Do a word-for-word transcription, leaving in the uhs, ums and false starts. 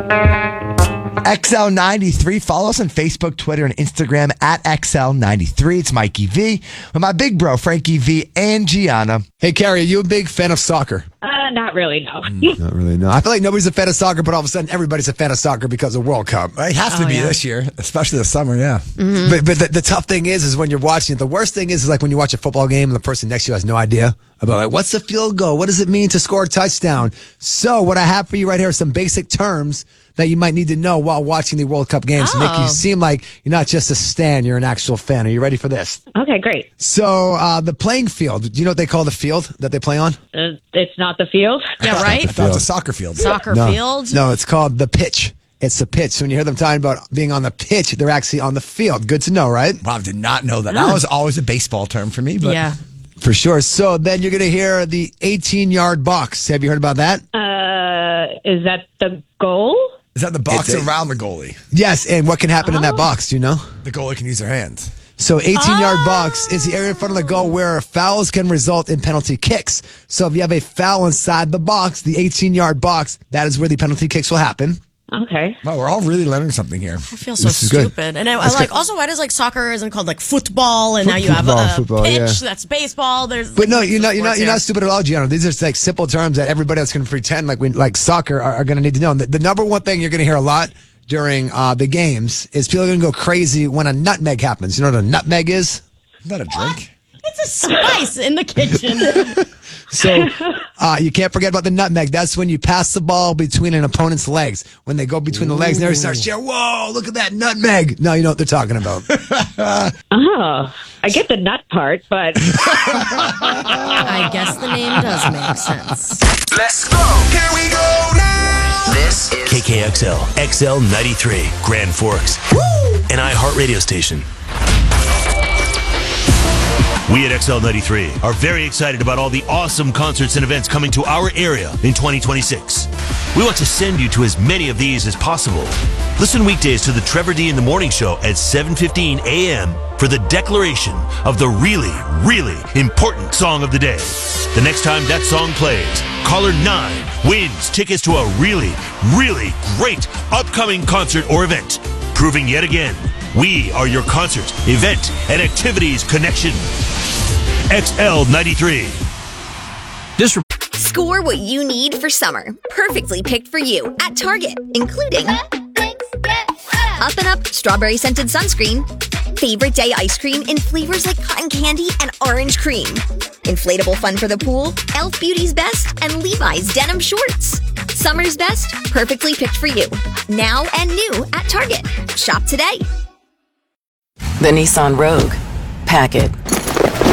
X L ninety-three. Follow us on Facebook, Twitter, and Instagram at X L ninety-three. It's Mikey V with my big bro, Frankie V and Gianna. Hey, Carrie, are you a big fan of soccer? Uh, not really, no. Not really, no. I feel like nobody's a fan of soccer, but all of a sudden everybody's a fan of soccer because of World Cup. It has to Oh, be yeah. this year, especially the summer, yeah. Mm-hmm. But, but the, the tough thing is, is when you're watching it, the worst thing is, is like when you watch a football game and the person next to you has no idea about like, what's the field goal? What does it mean to score a touchdown? So what I have for you right here are some basic terms that you might need to know while watching the World Cup games to make Oh. you seem like you're not just a stan, you're an actual fan. Are you ready for this? Okay, great. So uh, the playing field, do you know what they call the field that they play on? Uh, it's not the field. Yeah, right? I thought it was a soccer field. Soccer no, field? No, it's called the pitch. It's the pitch. So when you hear them talking about being on the pitch, they're actually on the field. Good to know, right? Wow, I did not know that. That was always a baseball term for me. But Yeah. For sure. So then you're going to hear the eighteen-yard box. Have you heard about that? Uh, is that the goal? Is that the box It's a- around the goalie? Yes, and what can happen in that Oh. box, do you know? The goalie can use their hands. So eighteen-yard Oh. box is the area in front of the goal where fouls can result in penalty kicks. So if you have a foul inside the box, the eighteen-yard box, that is where the penalty kicks will happen. Okay. Wow, we're all really learning something here. I feel so This is good. stupid. And I, I That's like good. also why does like soccer isn't called like football and now you have Football, a football, pitch yeah. that's baseball. There's But like, no, mix you're of not, you're not, sports you're here. not stupid at all, Gianna. These are just like simple terms that everybody else can pretend like we, like soccer are, are going to need to know. And the, the number one thing you're going to hear a lot during uh, the games is people are going to go crazy when a nutmeg happens. You know what a nutmeg is? Is that a drink? It's a spice in the kitchen. So uh, you can't forget about the nutmeg. That's when you pass the ball between an opponent's legs. When they go between the legs, and everybody starts shouting, "Whoa, look at that nutmeg!" No, you know what they're talking about. Oh, I get the nut part, but I guess the name does make sense. Let's go. Here we go now. This is K K X L, X L ninety-three, Grand Forks, an iHeart radio station. We at X L ninety-three are very excited about all the awesome concerts and events coming to our area in twenty twenty-six. We want to send you to as many of these as possible. Listen weekdays to the Trevor D in the Morning Show at seven fifteen a.m. for the declaration of the really, really important song of the day. The next time that song plays, caller nine wins tickets to a really, really great upcoming concert or event, proving yet again we are your concert, event, and activities connection. X L ninety-three. This Score what you need for summer. Perfectly picked for you at Target, including Up and Up strawberry scented sunscreen, favorite day ice cream in flavors like cotton candy and orange cream, inflatable fun for the pool, Elf Beauty's Best, and Levi's denim shorts. Summer's best, perfectly picked for you. Now and new at Target. Shop today. The Nissan Rogue. Pack it.